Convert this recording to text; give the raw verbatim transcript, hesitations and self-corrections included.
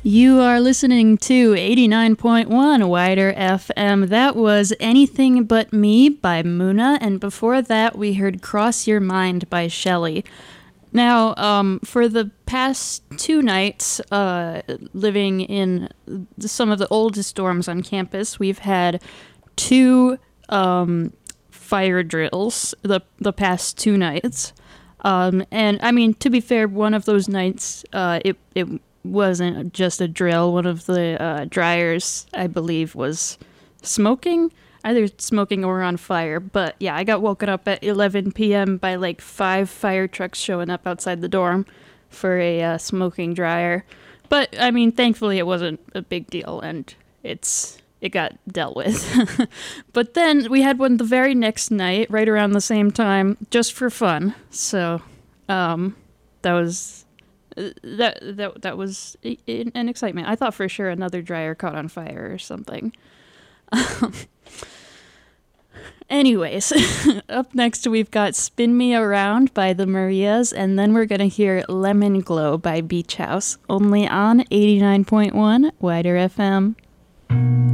You are listening to eighty-nine point one Wider F M. That was Anything But Me by Muna, and before that we heard Cross Your Mind by Shelley. Now, um, for the past two nights, uh, living in some of the oldest dorms on campus, we've had two um, fire drills the the past two nights. Um, and I mean, to be fair, one of those nights, uh, it it wasn't just a drill. One of the uh, dryers, I believe, was smoking, either smoking or on fire. But yeah, I got woken up at eleven p.m. by like five fire trucks showing up outside the dorm for a uh, smoking dryer. But I mean, thankfully, it wasn't a big deal, and it's it got dealt with. But then we had one the very next night, right around the same time, just for fun. So um, that was. That that that was an excitement. I thought for sure another dryer caught on fire or something. Anyways, up next we've got Spin Me Around by the Marias, and then we're going to hear Lemon Glow by Beach House, only on eighty-nine point one Wider F M.